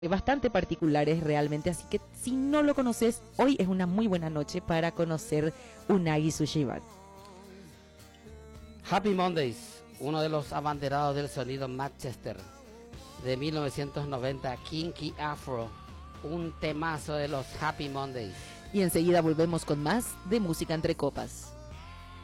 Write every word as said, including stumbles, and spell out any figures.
bastante particulares realmente, así que si no lo conoces, hoy es una muy buena noche para conocer Unagi Sushi Bar. Happy Mondays, uno de los abanderados del sonido Manchester de mil novecientos noventa, Kinky Afro, un temazo de los Happy Mondays. Y enseguida volvemos con más de Música Entre Copas.